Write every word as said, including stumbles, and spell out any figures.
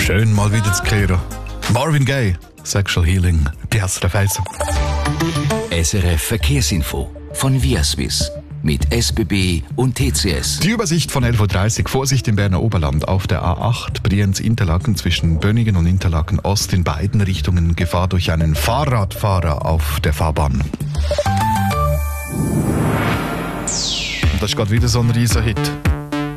Schön mal wieder zu kehren. Marvin Gaye, Sexual Healing, die S R F eins. S R F Verkehrsinfo von Viaswiss mit S B B und T C S. Die Übersicht von elf Uhr dreißig. Vorsicht im Berner Oberland auf der A acht Brienz-Interlaken zwischen Bönigen und Interlaken Ost in beiden Richtungen. Gefahr durch einen Fahrradfahrer auf der Fahrbahn. Und das ist gerade wieder so ein riesen Hit.